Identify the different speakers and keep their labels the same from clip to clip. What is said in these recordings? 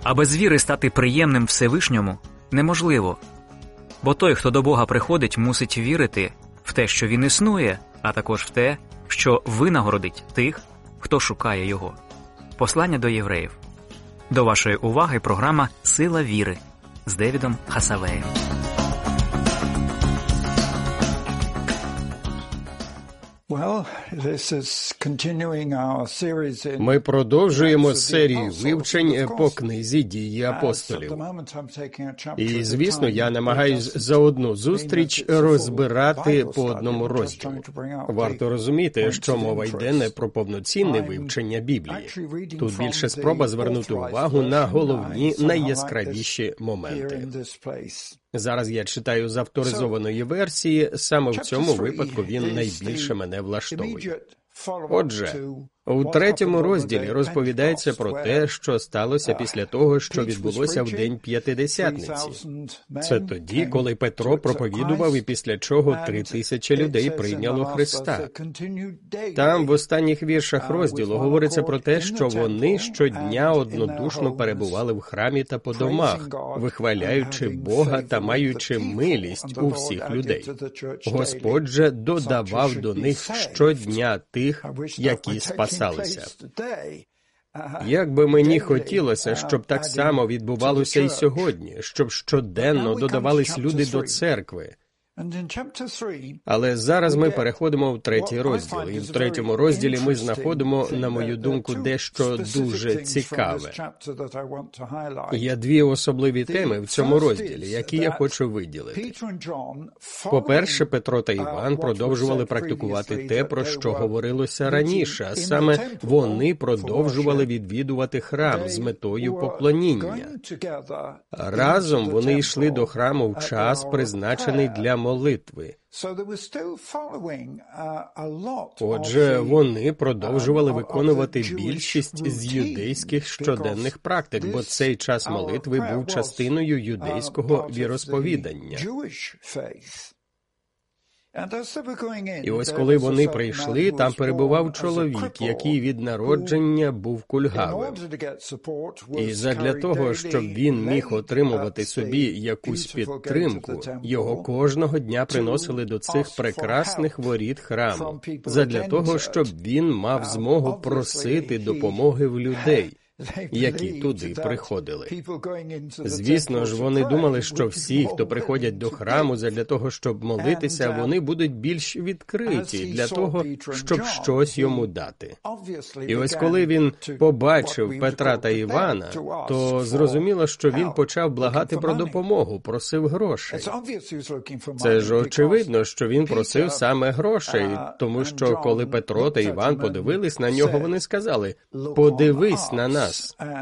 Speaker 1: А без віри стати приємним Всевишньому неможливо. Бо той, хто до Бога приходить, мусить вірити в те, що Він існує, а також в те, що винагородить тих, хто шукає Його. Послання до євреїв. До вашої уваги програма «Сила віри» з Девідом Хасавеєм.
Speaker 2: Ми продовжуємо серію вивчень по книзі «Дії апостолів». І, звісно, я намагаюсь за одну зустріч розбирати по одному розділу. Варто розуміти, що мова йде не про повноцінне вивчення Біблії. Тут більше спроба звернути увагу на головні, найяскравіші моменти. Зараз я читаю з авторизованої версії, саме в цьому випадку він найбільше мене влаштовує. Отже, у 3-му розділі розповідається про те, що сталося після того, що відбулося в День П'ятидесятниці. Це тоді, коли Петро проповідував і після чого 3000 людей прийняло Христа. Там, в останніх віршах розділу, говориться про те, що вони щодня однодушно перебували в храмі та по домах, вихваляючи Бога та маючи милість у всіх людей. Господь же додавав до них щодня тих, які спасалися. Як би мені хотілося, щоб так само відбувалося і сьогодні, щоб щоденно додавались люди до церкви. Але зараз ми переходимо в 3-й розділ, і в 3-му розділі ми знаходимо, на мою думку, дещо дуже цікаве. Є дві особливі теми в цьому розділі, які я хочу виділити. По-перше, Петро та Іван продовжували практикувати те, про що говорилося раніше, а саме вони продовжували відвідувати храм з метою поклоніння. Разом вони йшли до храму в час, призначений для молитви. Отже, вони продовжували виконувати більшість з юдейських щоденних практик, бо цей час молитви був частиною юдейського віросповідання. І ось коли вони прийшли, там перебував чоловік, який від народження був кульгавим. І задля того, щоб він міг отримувати собі якусь підтримку, його кожного дня приносили до цих прекрасних воріт храму, задля того, щоб він мав змогу просити допомоги в людей, які туди приходили. Звісно ж, вони думали, що всі, хто приходять до храму задля того, щоб молитися, вони будуть більш відкриті для того, щоб щось йому дати. І ось коли він побачив Петра та Івана, то зрозуміло, що він почав благати про допомогу, просив грошей. Це ж очевидно, що він просив саме грошей, тому що коли Петро та Іван подивились на нього, вони сказали: «Подивись на нас».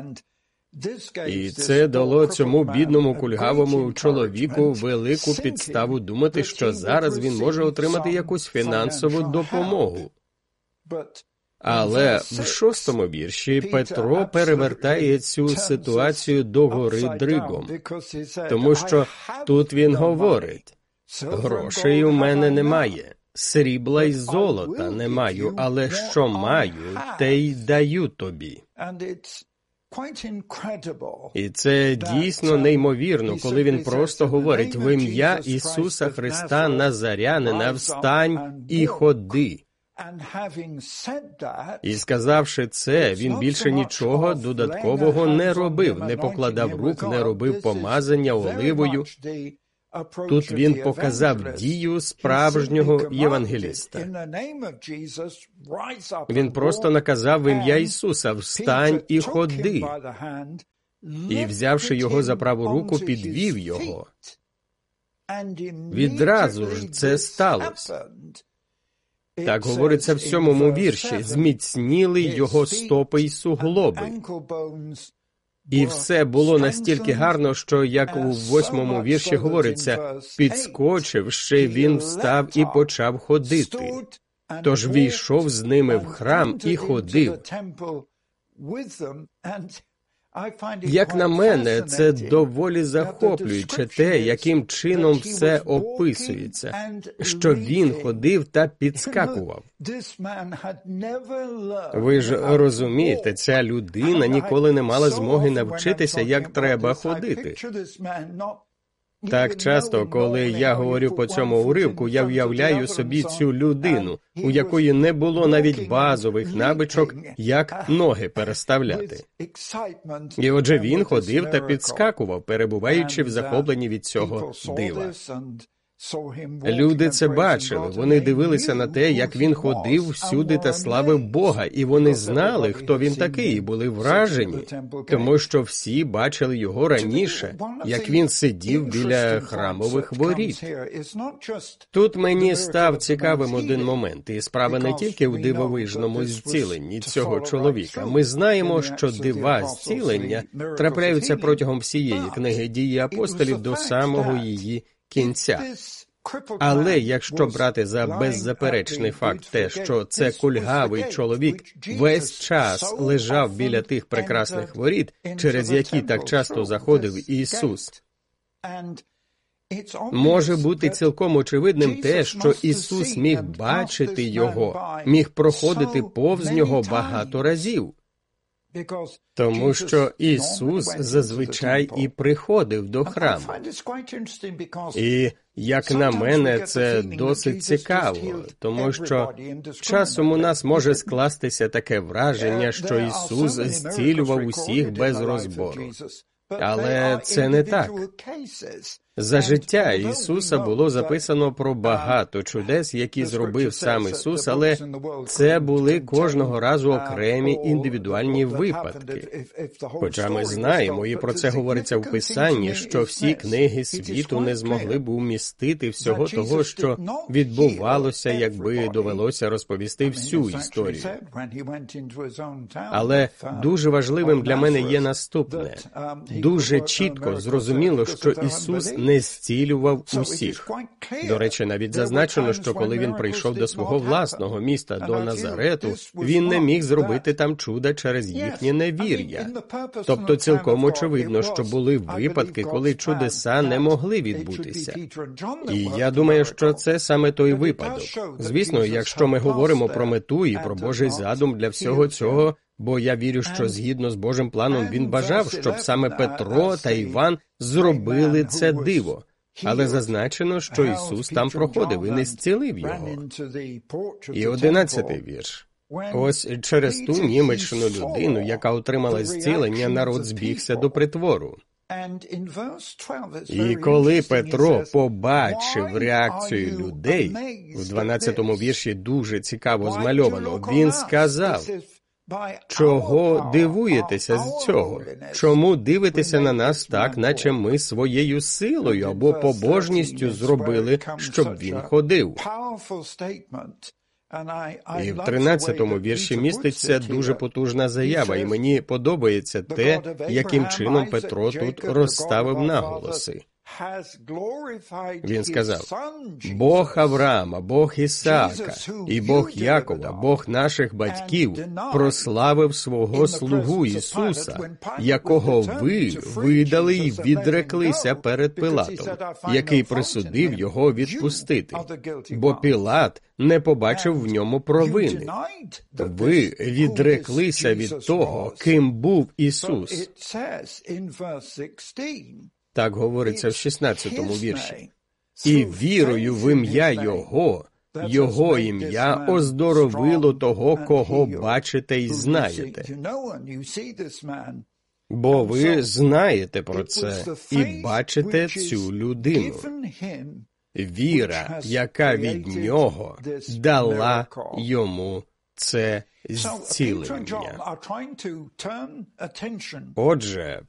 Speaker 2: І це дало цьому бідному кульгавому чоловіку велику підставу думати, що зараз він може отримати якусь фінансову допомогу. Але в 6-му вірші Петро перевертає цю ситуацію догори дригом, тому що тут він говорить: «Грошей у мене немає, срібла й золота не маю, але що маю, те й даю тобі». І це дійсно неймовірно, коли він просто говорить: «В ім'я Ісуса Христа Назарянина встань і ходи». І сказавши це, він більше нічого додаткового не робив, не покладав рук, не робив помазання оливою. Тут він показав дію справжнього євангеліста. Він просто наказав в ім'я Ісуса: «Встань і ходи». І, взявши його за праву руку, підвів його. Відразу ж це сталося. Так говориться в 7-му вірші: «Зміцніли його стопи й суглоби». І все було настільки гарно, що, як у 8-му вірші говориться, підскочивши, він встав і почав ходити. Тож війшов з ними в храм і ходив. Як на мене, це доволі захоплююче те, яким чином все описується, що він ходив та підскакував. Ви ж розумієте, ця людина ніколи не мала змоги навчитися, як треба ходити. Так часто, коли я говорю по цьому уривку, я уявляю собі цю людину, у якої не було навіть базових навичок, як ноги переставляти. І отже він ходив та підскакував, перебуваючи в захопленні від цього дива. Люди це бачили, вони дивилися на те, як він ходив всюди та славив Бога, і вони знали, хто він такий, і були вражені, тому що всі бачили його раніше, як він сидів біля храмових воріт. Тут мені став цікавим один момент, і справа не тільки в дивовижному зціленні цього чоловіка. Ми знаємо, що дива зцілення трапляються протягом всієї книги «Дії апостолів» до самого її кінця. Але якщо брати за беззаперечний факт те, що це кульгавий чоловік весь час лежав біля тих прекрасних воріт, через які так часто заходив Ісус, може бути цілком очевидним те, що Ісус міг бачити його, міг проходити повз нього багато разів. Тому що Ісус зазвичай і приходив до храму. І, як на мене, це досить цікаво, тому що часом у нас може скластися таке враження, що Ісус зцілював усіх без розбору. Але це не так. За життя Ісуса було записано про багато чудес, які зробив сам Ісус, але це були кожного разу окремі індивідуальні випадки. Хоча ми знаємо, і про це говориться в Писанні, що всі книги світу не змогли б умістити всього того, що відбувалося, якби довелося розповісти всю історію. Але дуже важливим для мене є наступне. Дуже чітко зрозуміло, що Ісус не зцілював усіх. До речі, навіть зазначено, що коли він прийшов до свого власного міста, до Назарету, він не міг зробити там чуда через їхнє невір'я. Тобто цілком очевидно, що були випадки, коли чудеса не могли відбутися. І я думаю, що це саме той випадок. Звісно, якщо ми говоримо про мету і про Божий задум для всього цього, бо я вірю, що згідно з Божим планом він бажав, щоб саме Петро та Іван зробили це диво. Але зазначено, що Ісус там проходив і не зцілив його. І 11-й вірш. Ось через ту німечну людину, яка отримала зцілення, народ збігся до притвору. І коли Петро побачив реакцію людей, в 12-му вірші дуже цікаво змальовано, він сказав: «Чого дивуєтеся з цього? Чому дивитеся на нас так, наче ми своєю силою або побожністю зробили, щоб він ходив?» І в 13-му вірші міститься дуже потужна заява, і мені подобається те, яким чином Петро тут розставив наголоси. Він сказав: «Бог Авраама, Бог Ісаака і Бог Якова, Бог наших батьків, прославив свого слугу Ісуса, якого ви видали й відреклися перед Пилатом, який присудив його відпустити, бо Пілат не побачив в ньому провини. Ви відреклися від того, ким був Ісус». Так говориться в 16-му вірші. «І вірою в ім'я Його ім'я оздоровило того, кого бачите й знаєте». Бо ви знаєте про це і бачите цю людину. Віра, яка від нього дала йому це зцілення. Отже,